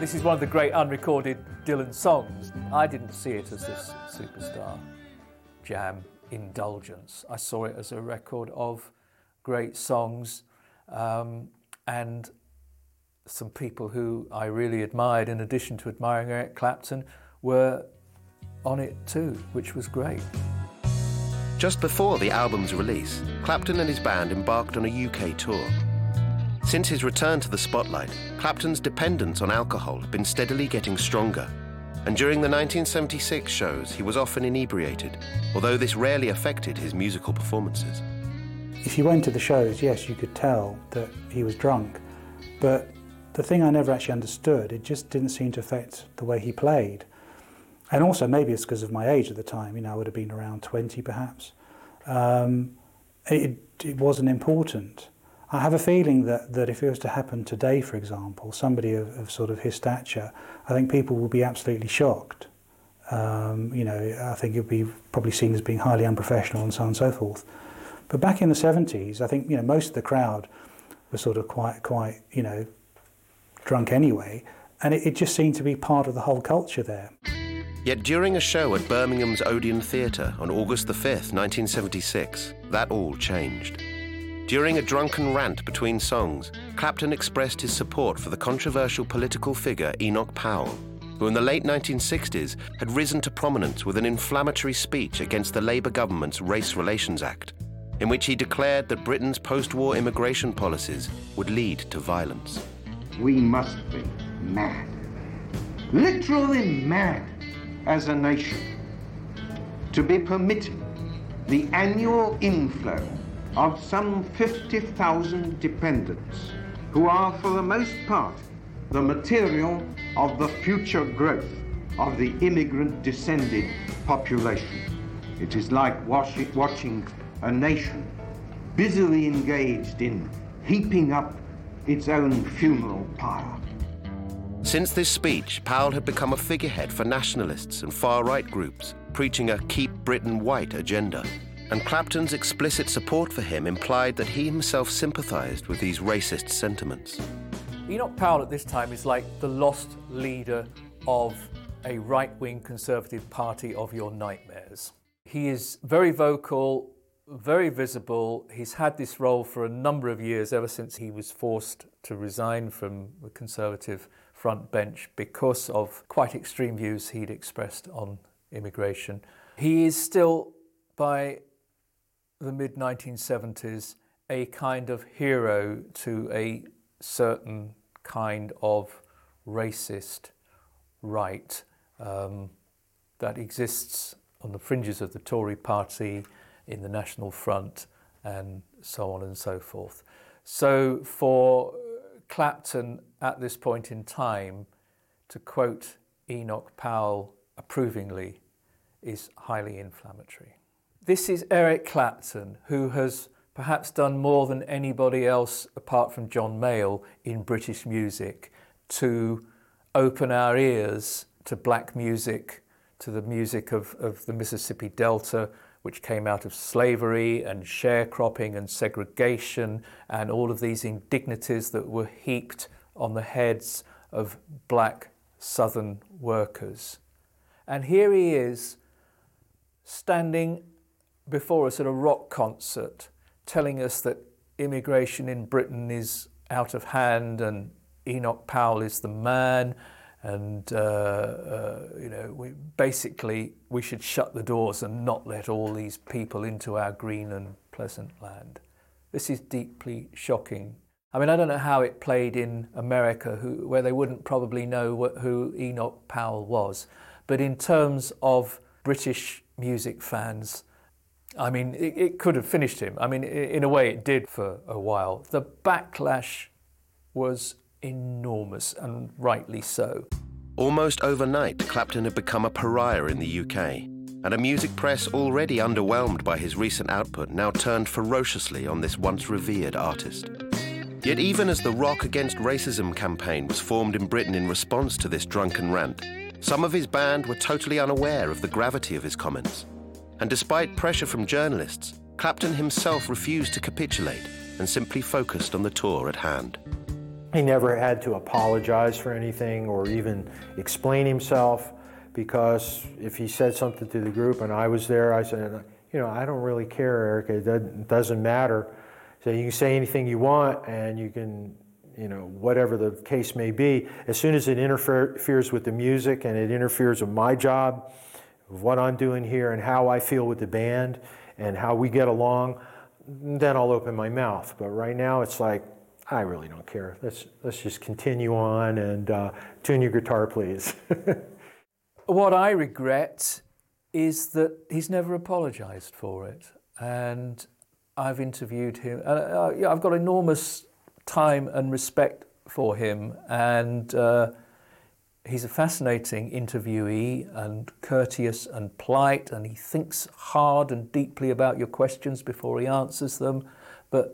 This is one of the great unrecorded Dylan songs. I didn't see it as this superstar jam indulgence. I saw it as a record of great songs and some people who I really admired, in addition to admiring Eric Clapton, were on it too, which was great. Just before the album's release, Clapton and his band embarked on a UK tour. Since his return to the spotlight, Clapton's dependence on alcohol had been steadily getting stronger, and during the 1976 shows he was often inebriated, although this rarely affected his musical performances. If you went to the shows, yes, you could tell that he was drunk, but the thing I never actually understood, it just didn't seem to affect the way he played. And also, maybe it's because of my age at the time, I would have been around 20 perhaps. It wasn't important. I have a feeling that if it was to happen today, for example, somebody of sort of his stature, I think people will be absolutely shocked. I think it would be probably seen as being highly unprofessional and so on and so forth. But back in the 70s, I think most of the crowd was sort of quite drunk anyway, and it just seemed to be part of the whole culture there. Yet during a show at Birmingham's Odeon Theatre on August the 5th, 1976, that all changed. During a drunken rant between songs, Clapton expressed his support for the controversial political figure Enoch Powell, who in the late 1960s had risen to prominence with an inflammatory speech against the Labour government's Race Relations Act, in which he declared that Britain's post-war immigration policies would lead to violence. We must be mad, literally mad as a nation, to be permitting the annual inflow of some 50,000 dependents who are, for the most part, the material of the future growth of the immigrant-descended population. It is like watching a nation busily engaged in heaping up its own funeral pyre. Since this speech, Powell had become a figurehead for nationalists and far-right groups, preaching a Keep Britain White agenda. And Clapton's explicit support for him implied that he himself sympathised with these racist sentiments. Enoch Powell at this time is like the lost leader of a right-wing Conservative Party of your nightmares. He is very vocal, very visible. He's had this role for a number of years, ever since he was forced to resign from the Conservative front bench because of quite extreme views he'd expressed on immigration. He is still, by the mid-1970s, a kind of hero to a certain kind of racist right that exists on the fringes of the Tory party, in the National Front, and so on and so forth. So for Clapton at this point in time to quote Enoch Powell approvingly is highly inflammatory. This is Eric Clapton, who has perhaps done more than anybody else apart from John Mayall in British music to open our ears to black music, to the music of the Mississippi Delta, which came out of slavery and sharecropping and segregation and all of these indignities that were heaped on the heads of black Southern workers. And here he is standing before us at a rock concert, telling us that immigration in Britain is out of hand and Enoch Powell is the man, and we should shut the doors and not let all these people into our green and pleasant land. This is deeply shocking. I mean, I don't know how it played in America, where they wouldn't probably know who Enoch Powell was, but in terms of British music fans, I mean, it could have finished him. I mean, in a way it did for a while. The backlash was enormous, and rightly so. Almost overnight, Clapton had become a pariah in the UK, and a music press already underwhelmed by his recent output now turned ferociously on this once revered artist. Yet even as the Rock Against Racism campaign was formed in Britain in response to this drunken rant, some of his band were totally unaware of the gravity of his comments. And despite pressure from journalists, Clapton himself refused to capitulate and simply focused on the tour at hand. He never had to apologize for anything or even explain himself, because if he said something to the group and I was there, I said, you know, I don't really care, Eric, it doesn't matter. So you can say anything you want, and you can, you know, whatever the case may be. As soon as it interferes with the music and it interferes with my job, of what I'm doing here and how I feel with the band and how we get along, then I'll open my mouth. But right now it's like, I really don't care. Let's just continue on and tune your guitar, please. What I regret is that he's never apologized for it. And I've interviewed him. I've got enormous time and respect for him. And he's a fascinating interviewee and courteous and polite. And he thinks hard and deeply about your questions before he answers them.